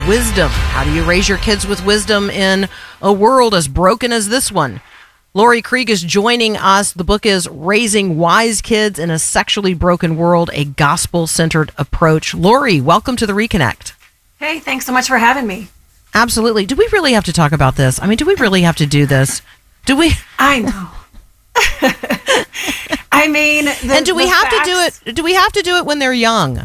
Wisdom. How do you raise your kids with wisdom in a world as broken as this one? Lori Krieg is joining us. The book is Raising Wise Kids in a Sexually Broken World, a Gospel-Centered Approach. Lori, welcome to the Reconnect. Hey, thanks so much for having me. Absolutely. Do we really have to talk about this? I mean, do we really have to do this? Do we? I know. I mean, and do we have to do it? Do we have to do it when they're young?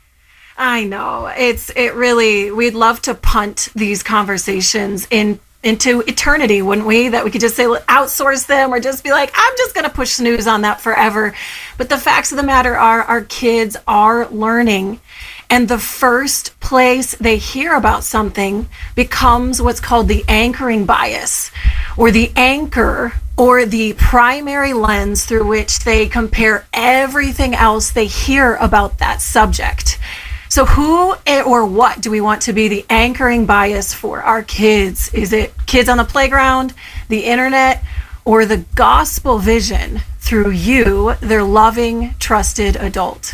I know. It really, we'd love to punt these conversations into eternity, wouldn't we? That we could just say, outsource them, or just be like, I'm just going to push snooze on that forever. But the facts of the matter are, our kids are learning. And the first place they hear about something becomes what's called the anchoring bias, or the anchor, or the primary lens through which they compare everything else they hear about that subject. So who or what do we want to be the anchoring bias for our kids? Is it kids on the playground, the internet, or the gospel vision through you, their loving, trusted adult?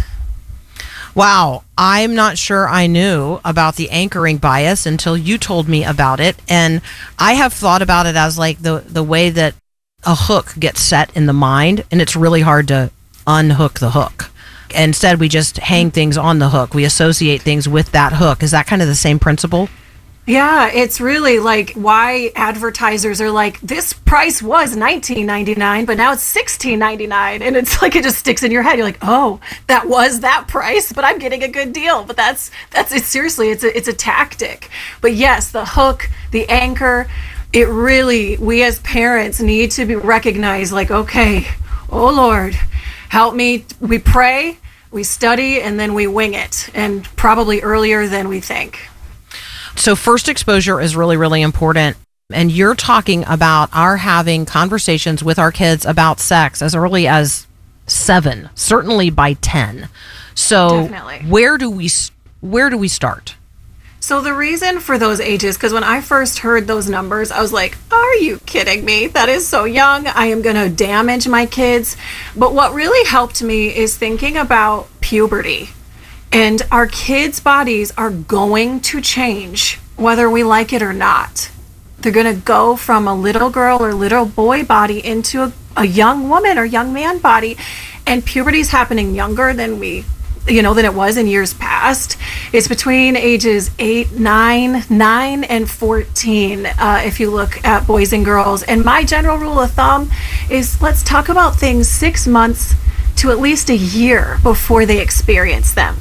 Wow, I'm not sure I knew about the anchoring bias until you told me about it. And I have thought about it as like the way that a hook gets set in the mind, and it's really hard to unhook the hook. Instead, we just hang things on the hook. We associate things with that hook. Is that kind of the same principle? Yeah, it's really like why advertisers are like, this price was $19.99, but now it's $16.99. And it's like, it just sticks in your head. You're like, oh, that was that price, but I'm getting a good deal. But that's it. Seriously, it's a tactic. But yes, the hook, the anchor, it really, we as parents need to be recognized like, okay, oh Lord, help me. We pray, we study, and then we wing it, and probably earlier than we think. So first exposure is really, really important. And you're talking about our having conversations with our kids about sex as early as 7, certainly by 10. So definitely. Where do we start? So the reason for those ages, because when I first heard those numbers, I was like, are you kidding me? That is so young. I am going to damage my kids. But what really helped me is thinking about puberty. And our kids' bodies are going to change, whether we like it or not. They're going to go from a little girl or little boy body into a young woman or young man body. And puberty is happening younger than than it was in years past. It's between ages 9 and 14, if you look at boys and girls. And my general rule of thumb is let's talk about things 6 months to at least a year before they experience them.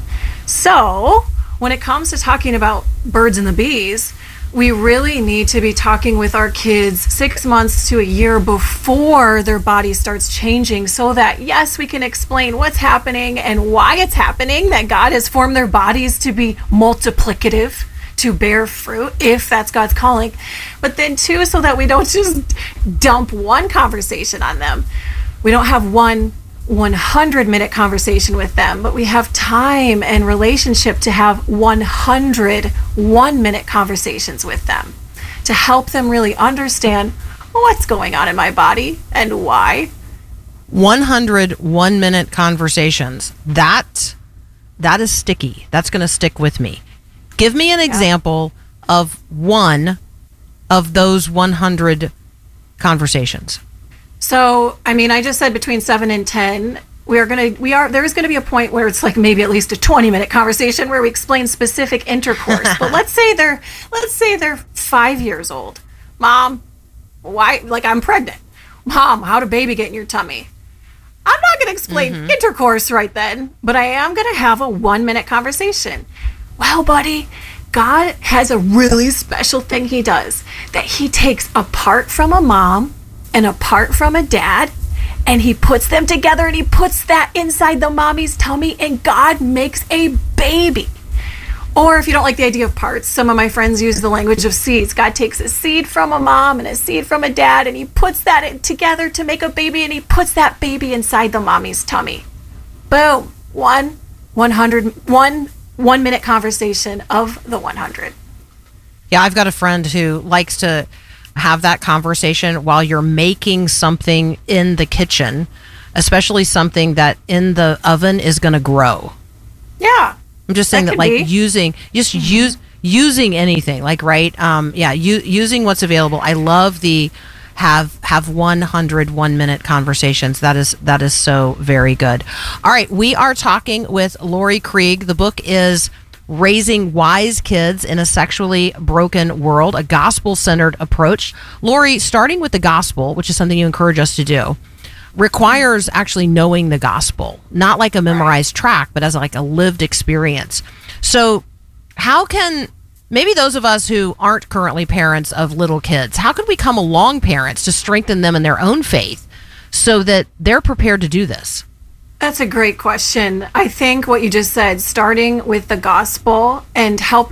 So when it comes to talking about birds and the bees, we really need to be talking with our kids 6 months to a year before their body starts changing, so that, yes, we can explain what's happening and why it's happening, that God has formed their bodies to be multiplicative, to bear fruit, if that's God's calling. But then, too, so that we don't just dump one conversation on them. We don't have one 100-minute conversation with them, but we have time and relationship to have 100 one-minute conversations with them to help them really understand what's going on in my body and why. 100 one-minute conversations. That is sticky. That's going to stick with me. Give me an example of one of those 100 conversations. So, I mean, I just said between 7 and 10, there's going to be a point where it's like maybe at least a 20-minute conversation where we explain specific intercourse. But let's say they're 5 years old. Mom, why, like, I'm pregnant. Mom, how did baby get in your tummy? I'm not going to explain intercourse right then, but I am going to have a 1-minute conversation. Well, buddy, God has a really special thing he does, that he takes a part from a mom and a part from a dad, and he puts them together, and he puts that inside the mommy's tummy, and God makes a baby. Or if you don't like the idea of parts, some of my friends use the language of seeds. God takes a seed from a mom and a seed from a dad, and he puts that together to make a baby, and he puts that baby inside the mommy's tummy. Boom. 1-minute conversation of the 100. Yeah, I've got a friend who likes to have that conversation while you're making something in the kitchen, especially something that in the oven is going to grow. Yeah. I'm just saying that like using using anything, like, right? Using what's available. I love the have 100 1-minute conversations. That is so very good. All right, we are talking with Lori Krieg. The book is Raising Wise Kids in a Sexually Broken World, a gospel-centered approach. Lori, starting with the gospel, which is something you encourage us to do, requires actually knowing the gospel, not like a memorized track, but as like a lived experience. So how can maybe those of us who aren't currently parents of little kids, how could we come along parents to strengthen them in their own faith so that they're prepared to do this? That's a great question. I think what you just said, starting with the gospel and help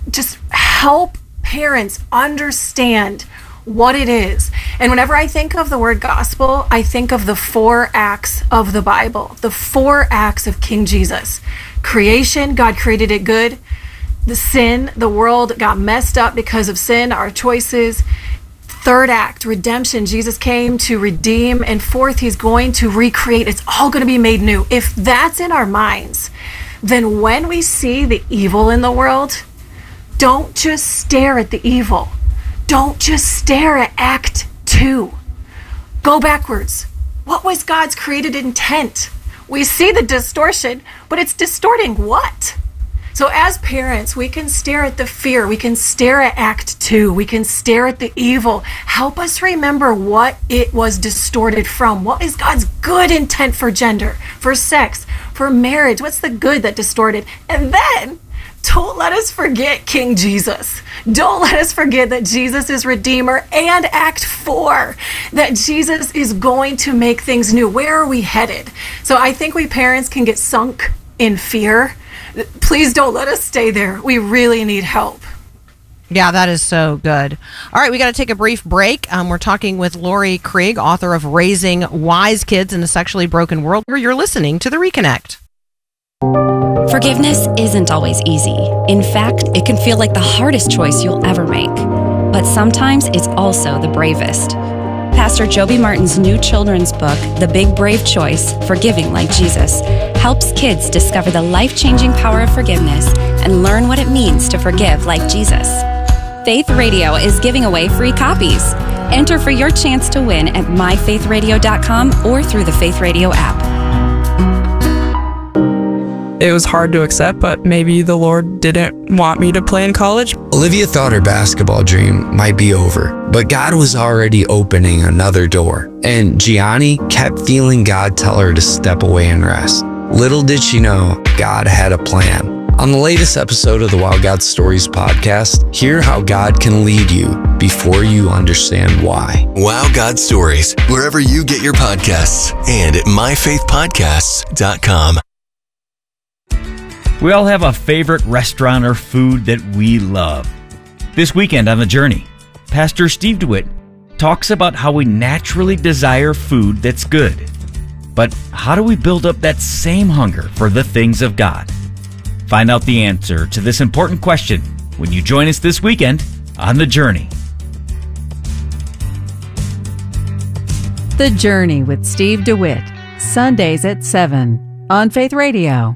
parents understand what it is. And whenever I think of the word gospel, I think of the 4 acts of the Bible, the 4 acts of King Jesus. Creation, God created it good. The sin, the world got messed up because of sin, our choices. 3rd act, redemption. Jesus came to redeem. And 4th, he's going to recreate. It's all going to be made new. If that's in our minds, then when we see the evil in the world, don't just stare at the evil. Don't just stare at Act 2. Go backwards. What was God's created intent? We see the distortion, but it's distorting what? So as parents, we can stare at the fear. We can stare at Act 2. We can stare at the evil. Help us remember what it was distorted from. What is God's good intent for gender, for sex, for marriage? What's the good that distorted? And then don't let us forget King Jesus. Don't let us forget that Jesus is Redeemer, and Act 4, that Jesus is going to make things new. Where are we headed? So I think we parents can get sunk in fear. Please don't let us stay there. We really need help. Yeah, that is so good. All right, we got to take a brief break. We're talking with Lori Krieg, author of Raising Wise Kids in a Sexually Broken World. You're listening to The Reconnect. Forgiveness isn't always easy. In fact, it can feel like the hardest choice you'll ever make. But sometimes it's also the bravest. Pastor Joby Martin's new children's book, The Big Brave Choice, Forgiving Like Jesus, helps kids discover the life-changing power of forgiveness and learn what it means to forgive like Jesus. Faith Radio is giving away free copies. Enter for your chance to win at myfaithradio.com or through the Faith Radio app. It was hard to accept, but maybe the Lord didn't want me to play in college. Olivia thought her basketball dream might be over, but God was already opening another door. And Gianni kept feeling God tell her to step away and rest. Little did she know, God had a plan. On the latest episode of the Wow God Stories podcast, hear how God can lead you before you understand why. Wow God Stories, wherever you get your podcasts, and at myfaithpodcasts.com. We all have a favorite restaurant or food that we love. This weekend on The Journey, Pastor Steve DeWitt talks about how we naturally desire food that's good. But how do we build up that same hunger for the things of God? Find out the answer to this important question when you join us this weekend on The Journey. The Journey with Steve DeWitt, Sundays at 7 on Faith Radio.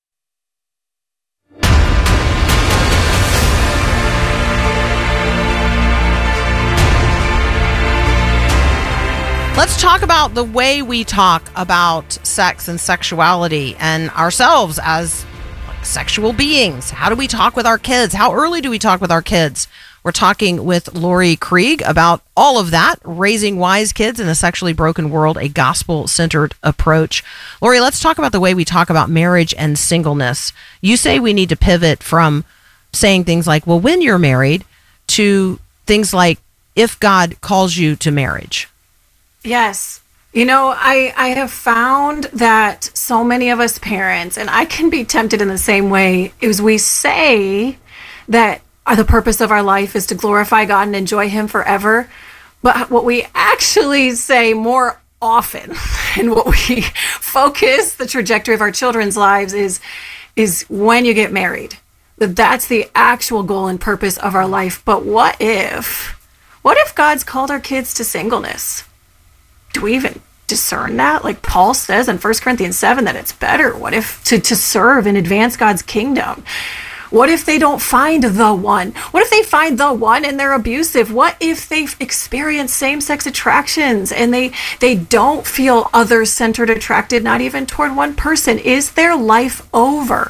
Let's talk about the way we talk about sex and sexuality and ourselves as sexual beings. How do we talk with our kids? How early do we talk with our kids? We're talking with Lori Krieg about all of that, Raising Wise Kids in a Sexually Broken World, a gospel-centered approach. Lori, let's talk about the way we talk about marriage and singleness. You say we need to pivot from saying things like, well, when you're married, to things like, if God calls you to marriage. Yes. You know, I have found that so many of us parents, and I can be tempted in the same way, is we say that the purpose of our life is to glorify God and enjoy Him forever. But what we actually say more often and what we focus the trajectory of our children's lives is when you get married. That's the actual goal and purpose of our life. But what if God's called our kids to singleness? Do we even discern that? Like Paul says in 1 Corinthians 7 that it's better. What if to serve and advance God's kingdom? What if they don't find the one? What if they find the one and they're abusive? What if they've experienced same-sex attractions and they don't feel other-centered attracted, not even toward one person? Is their life over?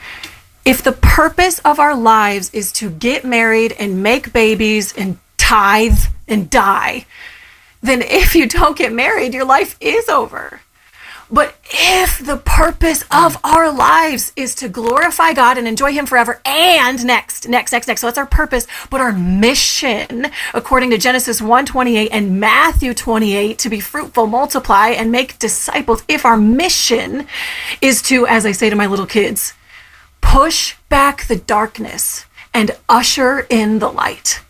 If the purpose of our lives is to get married and make babies and tithe and die, then if you don't get married, your life is over. But if the purpose of our lives is to glorify God and enjoy Him forever and next, so that's our purpose, but our mission, according to Genesis 1:28 and Matthew 28, to be fruitful, multiply, and make disciples, if our mission is to, as I say to my little kids, push back the darkness and usher in the light,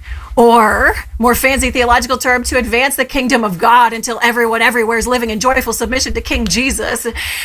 or, more fancy theological term, to advance the kingdom of God until everyone everywhere is living in joyful submission to King Jesus.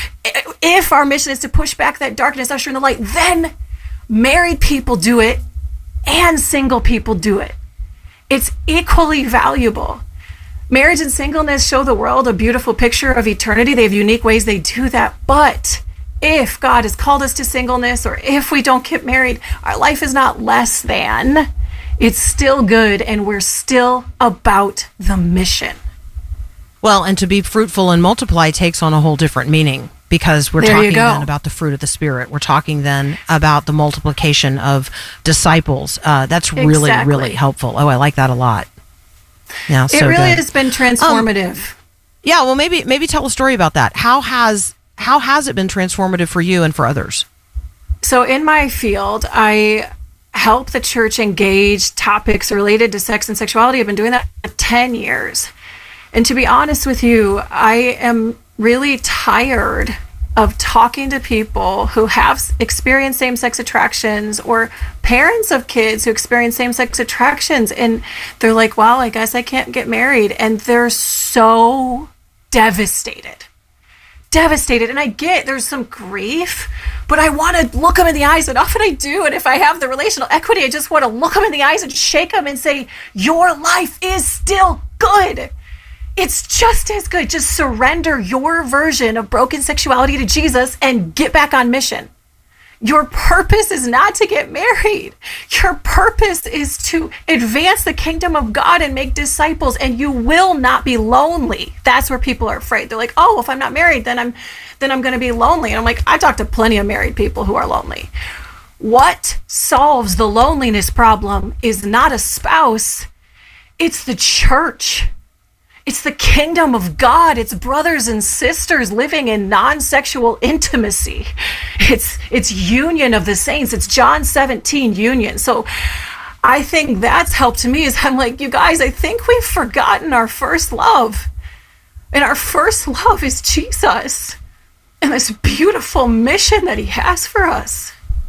If our mission is to push back that darkness, usher in the light, then married people do it and single people do it. It's equally valuable. Marriage and singleness show the world a beautiful picture of eternity. They have unique ways they do that. But if God has called us to singleness, or if we don't get married, our life is not less than. It's still good, and we're still about the mission. Well, and to be fruitful and multiply takes on a whole different meaning, because we're talking then about the fruit of the Spirit. We're talking then about the multiplication of disciples. That's really, really helpful. Oh, I like that a lot. Yeah, it really has been transformative. Yeah, well, maybe tell a story about that. How has it been transformative for you and for others? So in my field, I help the church engage topics related to sex and sexuality. I've been doing that for 10 years. And to be honest with you, I am really tired of talking to people who have experienced same-sex attractions, or parents of kids who experience same-sex attractions. And they're like, well, I guess I can't get married. And they're so devastated. And I get there's some grief, but I want to look them in the eyes, and often I do. And if I have the relational equity, I just want to look them in the eyes and shake them and say, your life is still good. It's just as good. Just surrender your version of broken sexuality to Jesus and get back on mission. Your purpose is not to get married. Your purpose is to advance the kingdom of God and make disciples, and you will not be lonely. That's where people are afraid. They're like, oh, if I'm not married, then I'm going to be lonely. And I'm like, I talk to plenty of married people who are lonely. What solves the loneliness problem is not a spouse. It's the church. It's the kingdom of God. It's brothers and sisters living in non-sexual intimacy. It's union of the saints. It's John 17 union. So I think that's helped me. Is I'm like, you guys, I think we've forgotten our first love. And our first love is Jesus and this beautiful mission that He has for us.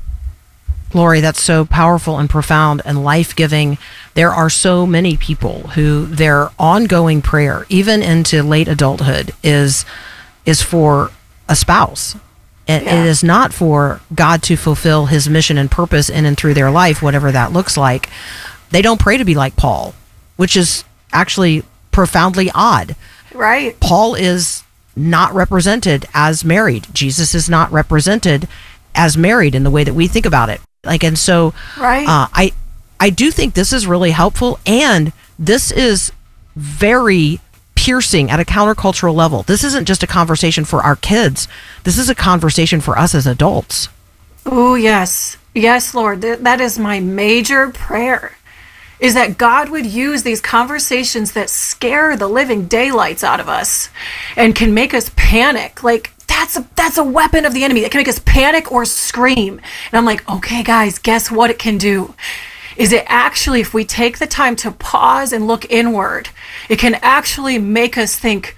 Lori, that's so powerful and profound and life-giving. There are so many people who their ongoing prayer, even into late adulthood, is for a spouse. It is not for God to fulfill His mission and purpose in and through their life, whatever that looks like. They don't pray to be like Paul, which is actually profoundly odd. Right. Paul is not represented as married. Jesus is not represented as married in the way that we think about it. And so I do think this is really helpful, and this is very piercing at a countercultural level. This isn't just a conversation for our kids. This is a conversation for us as adults. Oh, yes. Yes, Lord. That is my major prayer, is that God would use these conversations that scare the living daylights out of us and can make us panic. Like, that's a weapon of the enemy that can make us panic or scream. And I'm like, okay, guys, guess what it can do? Is it actually, if we take the time to pause and look inward, it can actually make us think,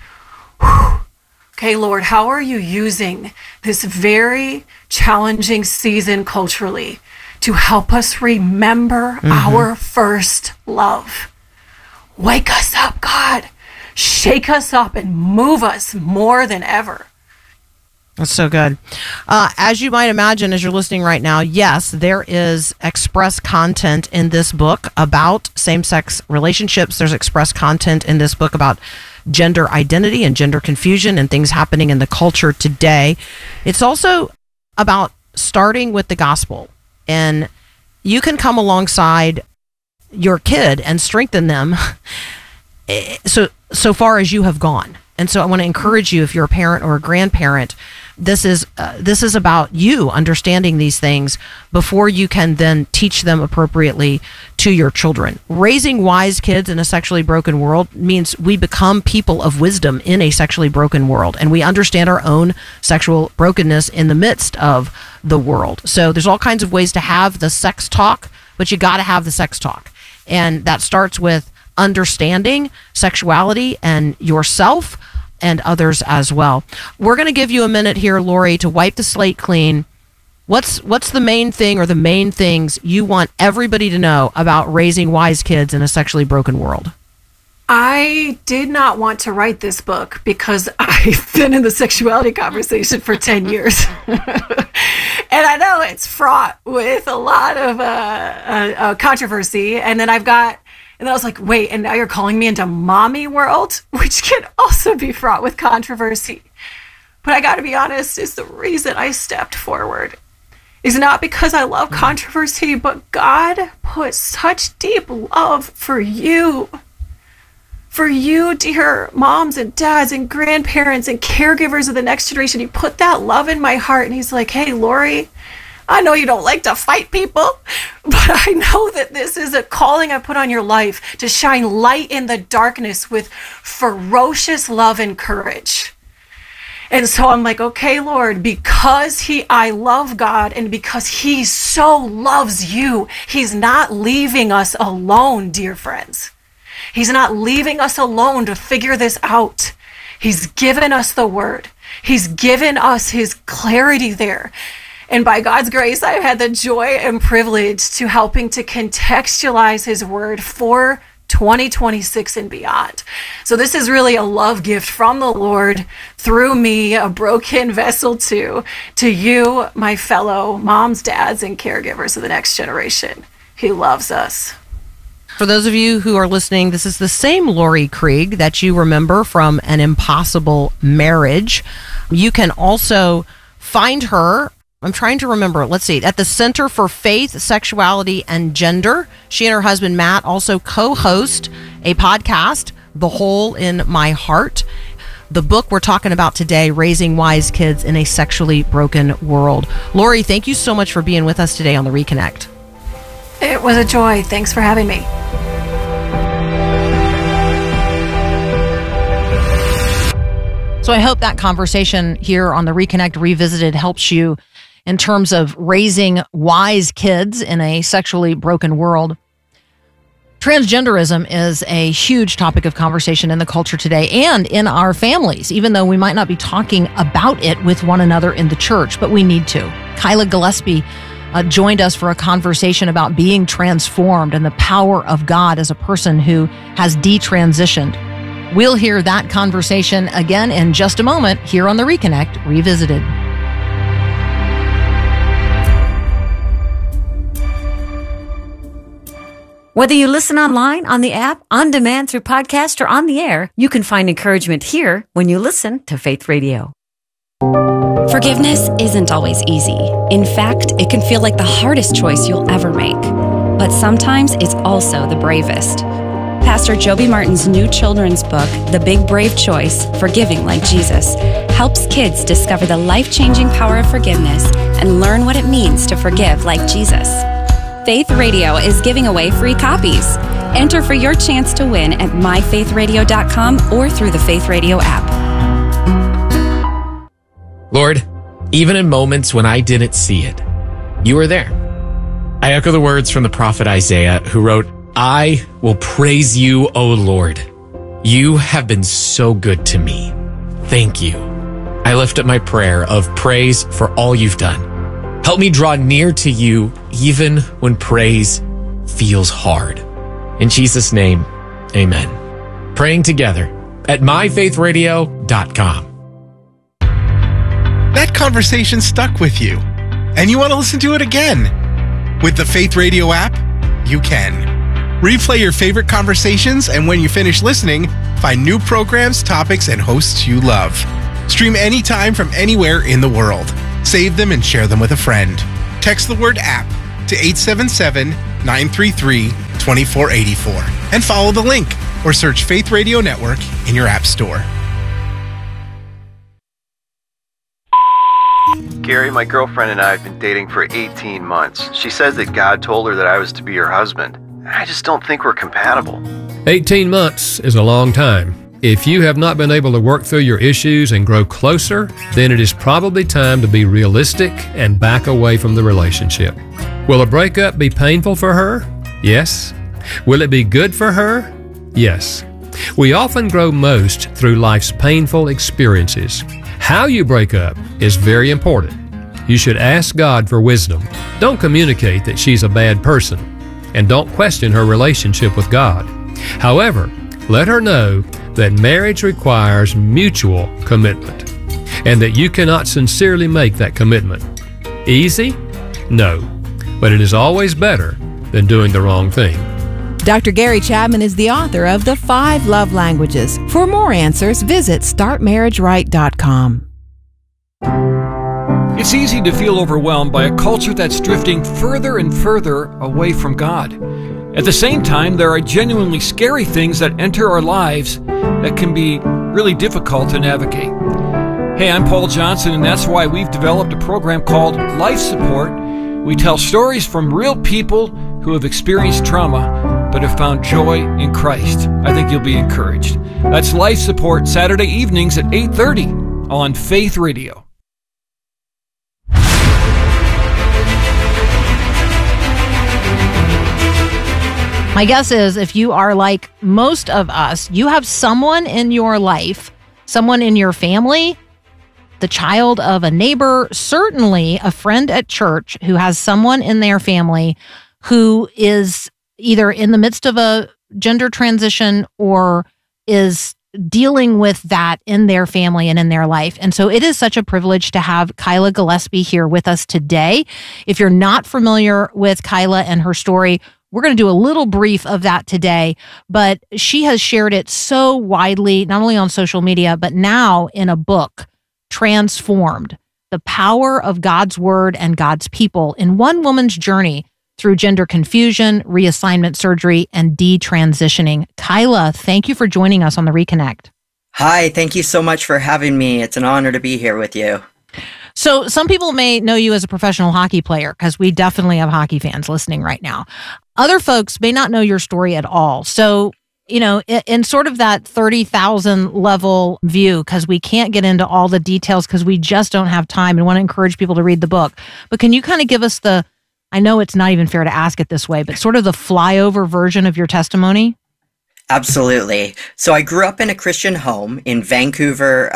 okay, Lord, how are you using this very challenging season culturally to help us remember our first love? Wake us up, God. Shake us up and move us more than ever. That's so good. As you might imagine, as you're listening right now, yes, there is express content in this book about same-sex relationships. There's express content in this book about gender identity and gender confusion and things happening in the culture today. It's also about starting with the gospel. And you can come alongside your kid and strengthen them so far as you have gone. And so I want to encourage you, if you're a parent or a grandparent, this is about you understanding these things before you can then teach them appropriately to your children. Raising wise kids in a sexually broken world means we become people of wisdom in a sexually broken world, and we understand our own sexual brokenness in the midst of the world. So there's all kinds of ways to have the sex talk, but you got to have the sex talk. And that starts with understanding sexuality and yourself and others as well. We're going to give you a minute here, Lori, to wipe the slate clean. What's the main thing or the main things you want everybody to know about raising wise kids in a sexually broken world? I did not want to write this book because I've been in the sexuality conversation for 10 years. And I know it's fraught with a lot of controversy. And then I was like, wait, and now you're calling me into mommy world, which can also be fraught with controversy. But I got to be honest, is the reason I stepped forward is not because I love controversy, but God put such deep love for you. For you, dear moms and dads and grandparents and caregivers of the next generation. He put that love in my heart, and he's like, hey, Lori, I know you don't like to fight people, but I know that this is a calling I put on your life to shine light in the darkness with ferocious love and courage. And so I'm like, okay, Lord, because I love God and because he so loves you, he's not leaving us alone, dear friends. He's not leaving us alone to figure this out. He's given us the word. He's given us his clarity there. And by God's grace, I've had the joy and privilege to helping to contextualize his word for 2026 and beyond. So this is really a love gift from the Lord through me, a broken vessel to you, my fellow moms, dads, and caregivers of the next generation. He loves us. For those of you who are listening, this is the same Lori Krieg that you remember from An Impossible Marriage. You can also find her, I'm trying to remember, let's see, at the Center for Faith, Sexuality, and Gender. She and her husband, Matt, also co-host a podcast, The Hole in My Heart. The book we're talking about today, Raising Wise Kids in a Sexually Broken World. Lori, thank you so much for being with us today on The Reconnect. It was a joy. Thanks for having me. So I hope that conversation here on the Reconnect Revisited helps you in terms of raising wise kids in a sexually broken world. Transgenderism is a huge topic of conversation in the culture today and in our families, even though we might not be talking about it with one another in the church, but we need to. Kyla Gillespie joined us for a conversation about being transformed and the power of God as a person who has detransitioned. We'll hear that conversation again in just a moment here on the Reconnect Revisited. Whether you listen online, on the app, on demand through podcast, or on the air, you can find encouragement here when you listen to Faith Radio. Forgiveness isn't always easy. In fact, it can feel like the hardest choice you'll ever make. But sometimes it's also the bravest. Pastor Joby Martin's new children's book, The Big Brave Choice, Forgiving Like Jesus, helps kids discover the life-changing power of forgiveness and learn what it means to forgive like Jesus. Faith Radio is giving away free copies. Enter for your chance to win at myfaithradio.com or through the Faith Radio app. Lord, even in moments when I didn't see it, you were there. I echo the words from the prophet Isaiah, who wrote, I will praise you, O Lord. You have been so good to me. Thank you. I lift up my prayer of praise for all you've done. Help me draw near to you even when praise feels hard. In Jesus' name, amen. Praying together at myfaithradio.com. That conversation stuck with you, and you want to listen to it again. With the Faith Radio app, you can. Replay your favorite conversations, and when you finish listening, find new programs, topics, and hosts you love. Stream anytime from anywhere in the world. Save them and share them with a friend. Text the word app to 877-933-2484 and follow the link or search Faith Radio Network in your app store. Gary, my girlfriend and I have been dating for 18 months. She says that God told her that I was to be her husband. I just don't think we're compatible. 18 months is a long time. If you have not been able to work through your issues and grow closer, then it is probably time to be realistic and back away from the relationship. Will a breakup be painful for her? Yes. Will it be good for her? Yes. We often grow most through life's painful experiences. How you break up is very important. You should ask God for wisdom. Don't communicate that she's a bad person, and don't question her relationship with God. However, let her know that marriage requires mutual commitment, and that you cannot sincerely make that commitment. Easy? No. But it is always better than doing the wrong thing. Dr. Gary Chapman is the author of The 5 Love Languages. For more answers, visit StartMarriageRight.com. It's easy to feel overwhelmed by a culture that's drifting further and further away from God. At the same time, there are genuinely scary things that enter our lives that can be really difficult to navigate. Hey, I'm Paul Johnson, and that's why we've developed a program called Life Support. We tell stories from real people who have experienced trauma but have found joy in Christ. I think you'll be encouraged. That's Life Support, Saturday evenings at 8:30 on Faith Radio. My guess is if you are like most of us, you have someone in your life, someone in your family, the child of a neighbor, certainly a friend at church who has someone in their family who is either in the midst of a gender transition or is dealing with that in their family and in their life. And so it is such a privilege to have Kyla Gillespie here with us today. If you're not familiar with Kyla and her story, we're going to do a little brief of that today, but she has shared it so widely, not only on social media, but now in a book, Transformed, The Power of God's Word and God's People in One Woman's Journey Through Gender Confusion, Reassignment Surgery, and Detransitioning. Kyla, thank you for joining us on the Reconnect. Hi, thank you so much for having me. It's an honor to be here with you. So some people may know you as a professional hockey player, because we definitely have hockey fans listening right now. Other folks may not know your story at all. So, you know, in sort of that 30,000 level view, because we can't get into all the details because we just don't have time and want to encourage people to read the book. But can you kind of give us I know it's not even fair to ask it this way, but sort of the flyover version of your testimony? Absolutely. So I grew up in a Christian home in Vancouver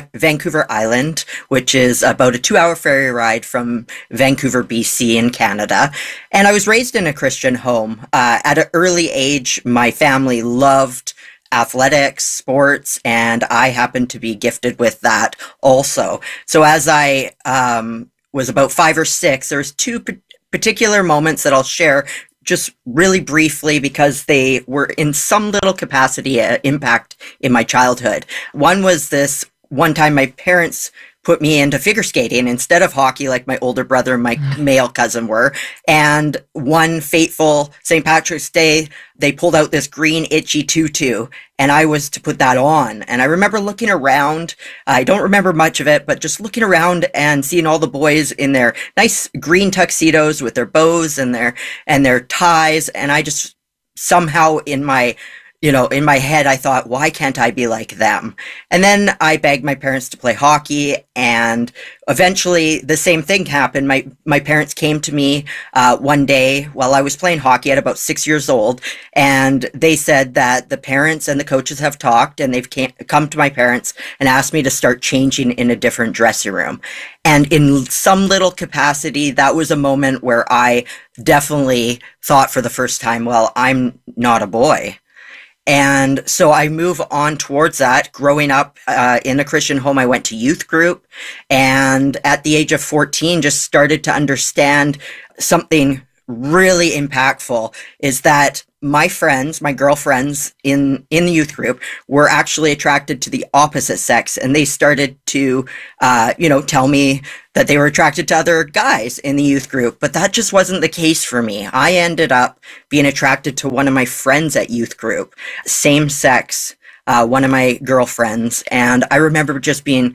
Island, which is about a 2-hour ferry ride from Vancouver, BC in Canada. And I was raised in a Christian home. At an early age, my family loved athletics, sports, and I happened to be gifted with that also. So as I was about 5 or 6, there's 2 particular moments that I'll share just really briefly because they were in some little capacity impact in my childhood. One was this one time my parents put me into figure skating instead of hockey like my older brother and my male cousin were. And one fateful St. Patrick's Day, they pulled out this green itchy tutu and I was to put that on. And I remember looking around, I don't remember much of it, but just looking around and seeing all the boys in their nice green tuxedos with their bows and their ties. And I just somehow in my head, I thought, why can't I be like them? And then I begged my parents to play hockey, and eventually the same thing happened. My parents came to me one day while I was playing hockey at about 6 years old, and they said that the parents and the coaches have talked, and they've come to my parents and asked me to start changing in a different dressing room. And in some little capacity, that was a moment where I definitely thought for the first time, well, I'm not a boy. And so I move on towards that. Growing up in a Christian home, I went to youth group, and at the age of 14, just started to understand something really impactful is that my friends, my girlfriends in the youth group were actually attracted to the opposite sex, and they started to, tell me that they were attracted to other guys in the youth group, but that just wasn't the case for me. I ended up being attracted to one of my friends at youth group, same sex, one of my girlfriends, and I remember just being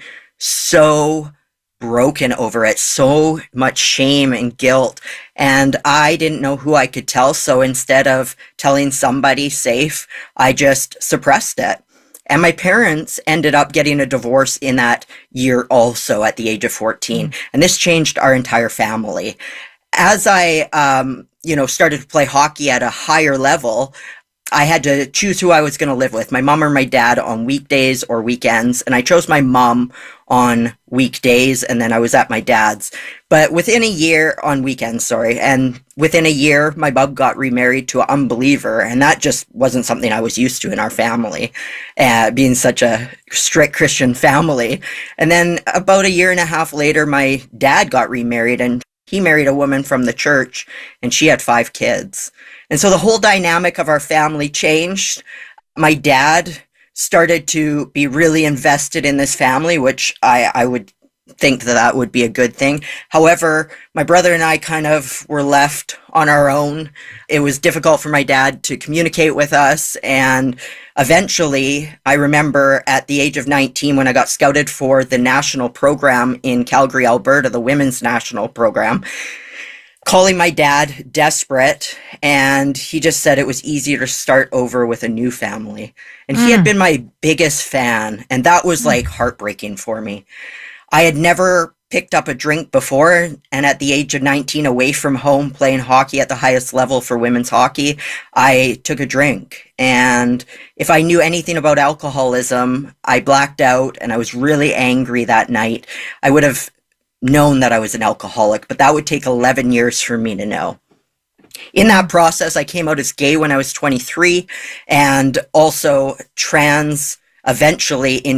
so broken over it, so much shame and guilt, and I didn't know who I could tell, so instead of telling somebody safe, I just suppressed it. And my parents ended up getting a divorce in that year also at the age of 14, and this changed our entire family. As I, started to play hockey at a higher level, I had to choose who I was going to live with, my mom or my dad on weekdays or weekends. And I chose my mom on weekdays, and then I was at my dad's. But within a year, on weekends, sorry, and within a year, my mom got remarried to an unbeliever. And that just wasn't something I was used to in our family, being such a strict Christian family. And then about a year and a half later, my dad got remarried, and he married a woman from the church, and she had 5 kids. And so the whole dynamic of our family changed. My dad started to be really invested in this family, which I would think that would be a good thing. However, my brother and I kind of were left on our own. It was difficult for my dad to communicate with us. And eventually, I remember at the age of 19, when I got scouted for the national program in Calgary, Alberta, the women's national program, calling my dad desperate, and he just said it was easier to start over with a new family. And he had been my biggest fan, and that was like heartbreaking for me. I had never picked up a drink before, and at the age of 19, away from home, playing hockey at the highest level for women's hockey, I took a drink. And if I knew anything about alcoholism, I blacked out, and I was really angry that night. I would have known that I was an alcoholic, but that would take 11 years for me to know. In that process, I came out as gay when I was 23, and also trans eventually in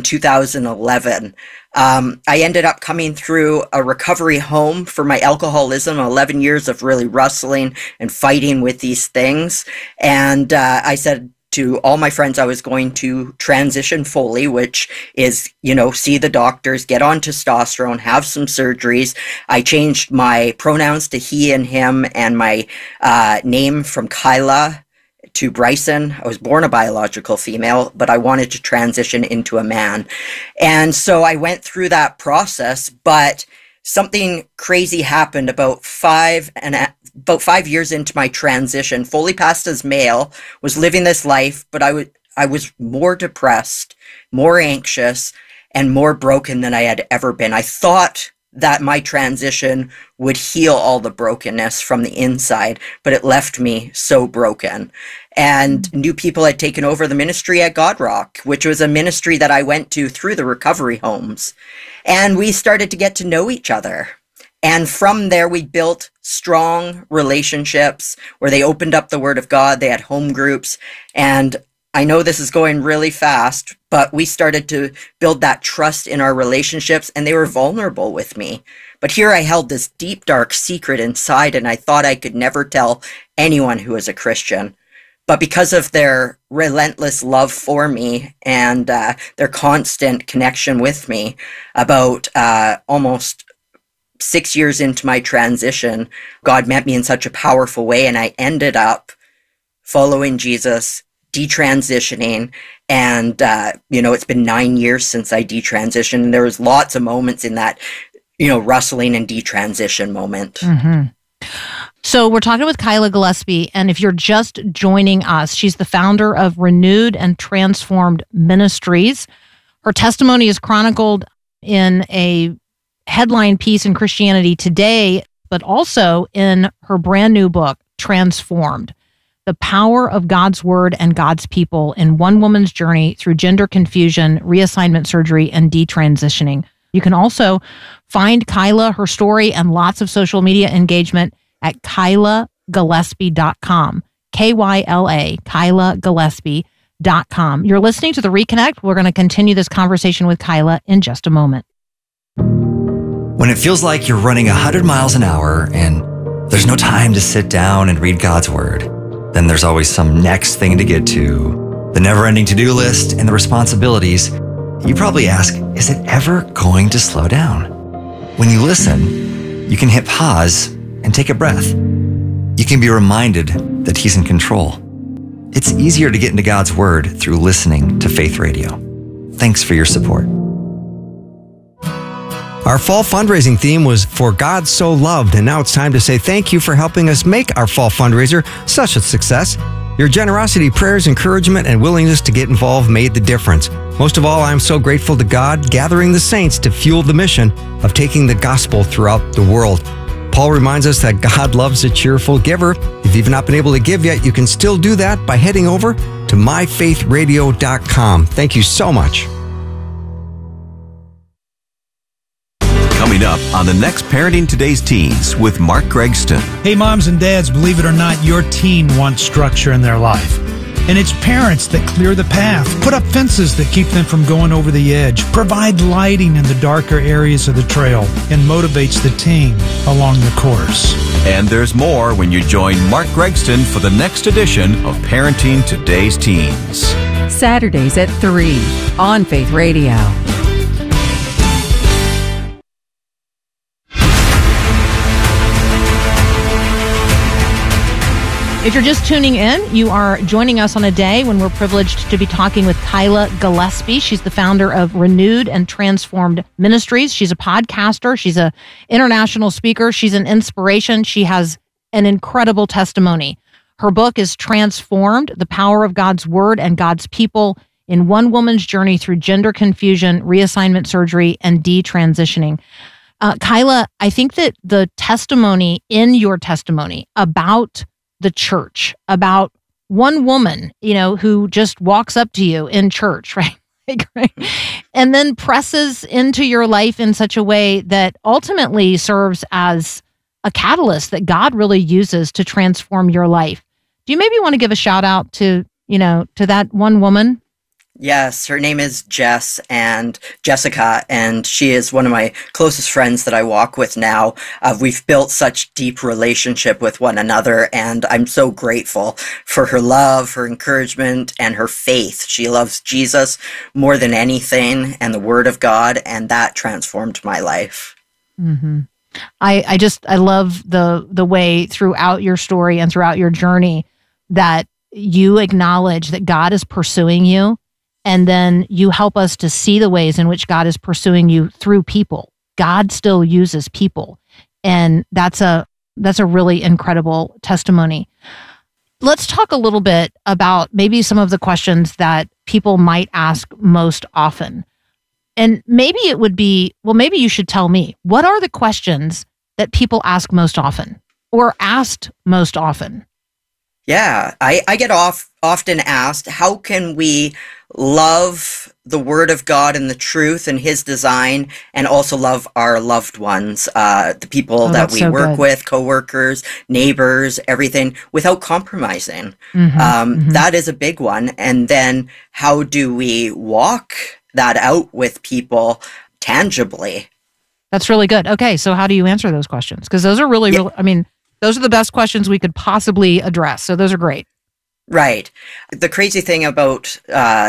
2011. I ended up coming through a recovery home for my alcoholism, 11 years of really wrestling and fighting with these things. And I said to all my friends I was going to transition fully, which is, see the doctors, get on testosterone, have some surgeries. I changed my pronouns to he and him, and my name from Kyla to Bryson. I was born a biological female, but I wanted to transition into a man. And so I went through that process, but something crazy happened about 5 years into my transition, fully passed as male, was living this life, but I was more depressed, more anxious, and more broken than I had ever been. I thought that my transition would heal all the brokenness from the inside, but it left me so broken. And new people had taken over the ministry at God Rock, which was a ministry that I went to through the recovery homes. And we started to get to know each other. And from there, we built strong relationships where they opened up the Word of God. They had home groups. And I know this is going really fast, but we started to build that trust in our relationships, and they were vulnerable with me. But here I held this deep, dark secret inside, and I thought I could never tell anyone who was a Christian. But because of their relentless love for me and their constant connection with me, about almost 6 years into my transition, God met me in such a powerful way, and I ended up following Jesus, detransitioning, and it's been 9 years since I detransitioned, and there was lots of moments in that, wrestling and detransition moment. Mm-hmm. So we're talking with Kyla Gillespie, and if you're just joining us, she's the founder of Renewed and Transformed Ministries. Her testimony is chronicled in a headline piece in Christianity Today, but also in her brand new book, Transformed: The Power of God's Word and God's People in One Woman's Journey Through Gender Confusion, Reassignment Surgery, and Detransitioning. You can also find Kyla, her story, and lots of social media engagement at KylaGillespie.com. Kyla, KylaGillespie.com. You're listening to The Reconnect. We're going to continue this conversation with Kyla in just a moment. When it feels like you're running 100 miles an hour and there's no time to sit down and read God's Word. Then there's always some next thing to get to, the never-ending to-do list and the responsibilities. You probably ask, is it ever going to slow down? When you listen, you can hit pause and take a breath. You can be reminded that He's in control. It's easier to get into God's Word through listening to Faith Radio. Thanks for your support. Our fall fundraising theme was For God So Loved, and now it's time to say thank you for helping us make our fall fundraiser such a success. Your generosity, prayers, encouragement, and willingness to get involved made the difference. Most of all, I'm so grateful to God gathering the saints to fuel the mission of taking the gospel throughout the world. Paul reminds us that God loves a cheerful giver. If you've not been able to give yet, you can still do that by heading over to myfaithradio.com. Thank you so much. Coming up on the next Parenting Today's Teens with Mark Gregston. Hey, moms and dads, believe it or not, your teen wants structure in their life. And it's parents that clear the path, put up fences that keep them from going over the edge, provide lighting in the darker areas of the trail, and motivates the teen along the course. And there's more when you join Mark Gregston for the next edition of Parenting Today's Teens. Saturdays at 3 on Faith Radio. If you're just tuning in, you are joining us on a day when we're privileged to be talking with Kyla Gillespie. She's the founder of Renewed and Transformed Ministries. She's a podcaster. She's an international speaker. She's an inspiration. She has an incredible testimony. Her book is Transformed, The Power of God's Word and God's People in One Woman's Journey Through Gender Confusion, Reassignment Surgery, and Detransitioning. Kyla, I think that the testimony in your testimony about the church, about one woman, who just walks up to you in church, right? And then presses into your life in such a way that ultimately serves as a catalyst that God really uses to transform your life. Do you maybe want to give a shout out to that one woman? Yes, her name is Jessica, and she is one of my closest friends that I walk with now. We've built such deep relationship with one another, and I'm so grateful for her love, her encouragement, and her faith. She loves Jesus more than anything and the Word of God, and that transformed my life. Mm-hmm. I love the way throughout your story and throughout your journey that you acknowledge that God is pursuing you. And then you help us to see the ways in which God is pursuing you through people. God still uses people. And that's a really incredible testimony. Let's talk a little bit about maybe some of the questions that people might ask most often. And maybe it would be, well, maybe you should tell me, what are the questions that people ask most often or asked most often? Yeah, I get often asked, how can we love the Word of God and the truth and His design, and also love our loved ones, the people that we work with, coworkers, neighbors, everything, without compromising? That is a big one. And then how do we walk that out with people tangibly? That's really good. Okay, so how do you answer those questions? Because those are really, those are the best questions we could possibly address. So those are great. Right. The crazy thing about,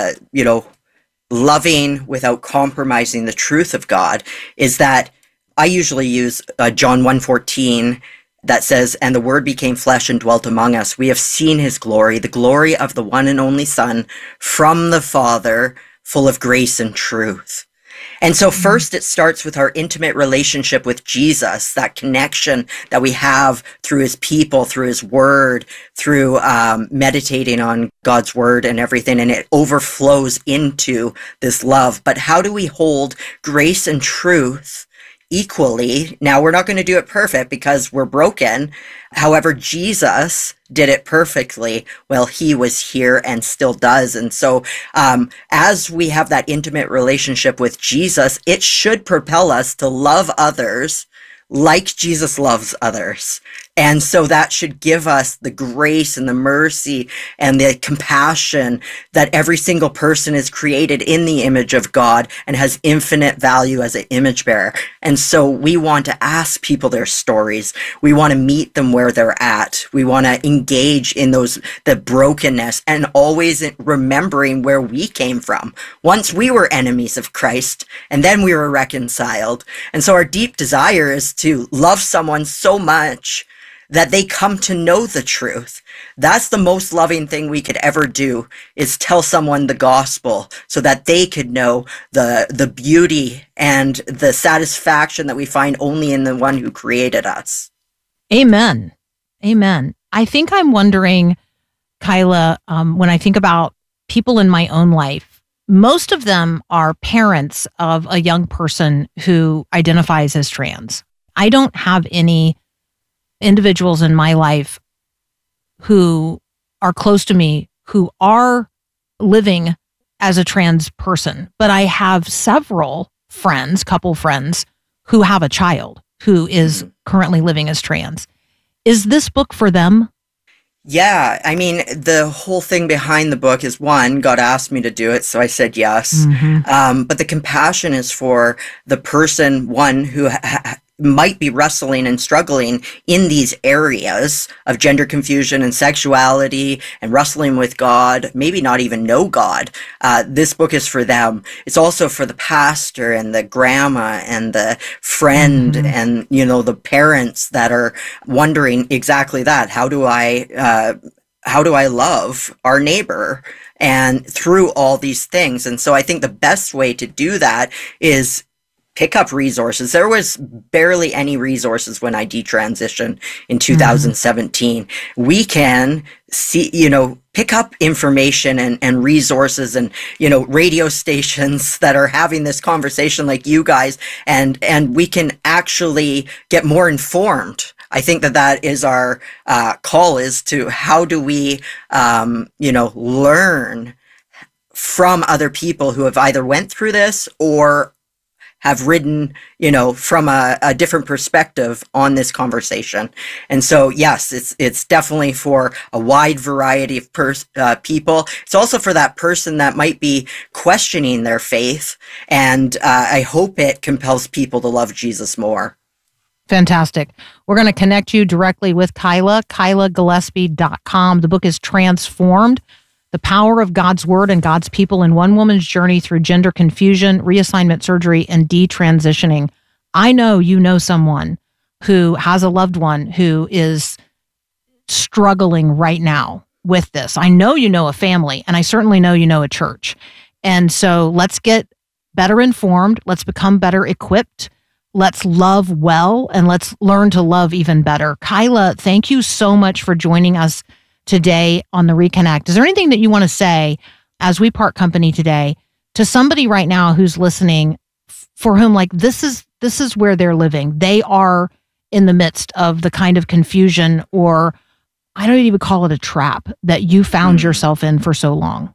loving without compromising the truth of God is that I usually use John 1:14 that says, "And the Word became flesh and dwelt among us. We have seen His glory, the glory of the one and only Son from the Father, full of grace and truth." And so first it starts with our intimate relationship with Jesus, that connection that we have through His people, through His Word, through meditating on God's Word and everything, and it overflows into this love. But how do we hold grace and truth equally? Now, we're not going to do it perfect because we're broken. However, Jesus did it perfectly while He was here and still does. And so as we have that intimate relationship with Jesus, it should propel us to love others like Jesus loves others. And so that should give us the grace and the mercy and the compassion that every single person is created in the image of God and has infinite value as an image bearer. And so we want to ask people their stories. We want to meet them where they're at. We want to engage in the brokenness, and always remembering where we came from. Once we were enemies of Christ, and then we were reconciled. And so our deep desire is to love someone so much that they come to know the truth. That's the most loving thing we could ever do, is tell someone the gospel so that they could know the beauty and the satisfaction that we find only in the one who created us. Amen. Amen. I think I'm wondering, Kyla, when I think about people in my own life, most of them are parents of a young person who identifies as trans. I don't have any individuals in my life who are close to me who are living as a trans person, but I have several friends, couple friends, who have a child who is currently living as trans. Is this book for them? Yeah, I mean, the whole thing behind the book is, one, God asked me to do it, so I said yes. But the compassion is for the person, one, who might be wrestling and struggling in these areas of gender confusion and sexuality and wrestling with God, maybe not even know God. This book is for them. It's also for the pastor and the grandma and the friend and, the parents that are wondering exactly that. How do I love our neighbor? And through all these things. And so I think the best way to do that is pick up resources. There was barely any resources when I detransitioned in 2017. We can see, pick up information and resources and, radio stations that are having this conversation like you guys, and we can actually get more informed. I think that is our call, is to how do we, learn from other people who have either went through this or have ridden, from a different perspective on this conversation. And so, yes, it's definitely for a wide variety of people. It's also for that person that might be questioning their faith. And I hope it compels people to love Jesus more. Fantastic. We're going to connect you directly with Kyla, KylaGillespie.com. The book is Transformed: The Power of God's Word and God's People in One Woman's Journey Through Gender Confusion, Reassignment Surgery, and Detransitioning. I know you know someone who has a loved one who is struggling right now with this. I know you know a family, and I certainly know you know a church. And so let's get better informed. Let's become better equipped. Let's love well, and let's learn to love even better. Kyla, thank you so much for joining us today on the Reconnect. Is there anything that you want to say as we part company today to somebody right now who's listening, for whom this is where they're living? They are in the midst of the kind of confusion, or I don't even call it a trap, that you found yourself in for so long.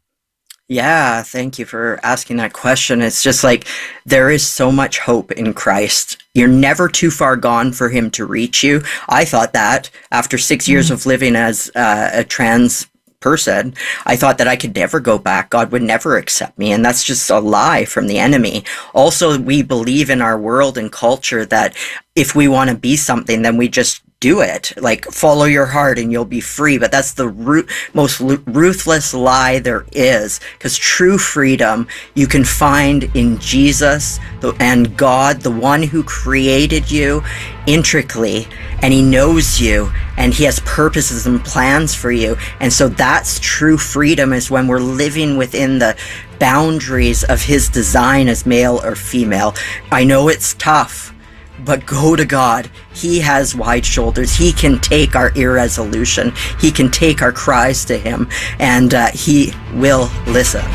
Yeah, thank you for asking that question. It's just there is so much hope in Christ. You're never too far gone for him to reach you. I thought that after 6 years of living as a trans person, I thought that I could never go back. God would never accept me. And that's just a lie from the enemy. Also, we believe in our world and culture that if we want to be something, then we just do it. Follow your heart and you'll be free. But that's the most ruthless lie there is, because true freedom you can find in Jesus and God, the one who created you intricately, and he knows you, and he has purposes and plans for you. And so that's true freedom, is when we're living within the boundaries of his design as male or female. I know it's tough, but go to God. He has wide shoulders. He can take our irresolution. He can take our cries to him, and he will listen.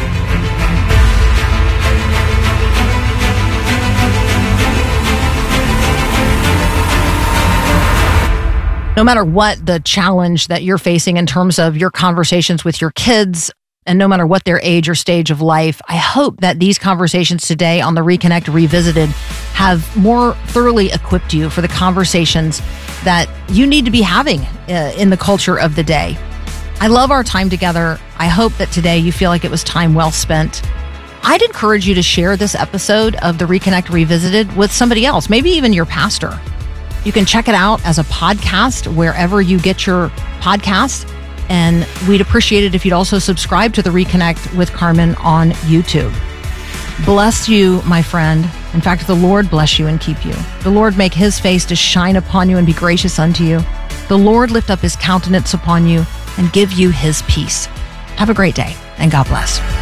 No matter what the challenge that you're facing in terms of your conversations with your kids and no matter what their age or stage of life, I hope that these conversations today on the Reconnect Revisited have more thoroughly equipped you for the conversations that you need to be having in the culture of the day. I love our time together. I hope that today you feel like it was time well spent. I'd encourage you to share this episode of the Reconnect Revisited with somebody else, maybe even your pastor. You can check it out as a podcast wherever you get your podcast. And we'd appreciate it if you'd also subscribe to the Reconnect with Carmen on YouTube. Bless you, my friend. In fact, the Lord bless you and keep you. The Lord make his face to shine upon you and be gracious unto you. The Lord lift up his countenance upon you and give you his peace. Have a great day, and God bless.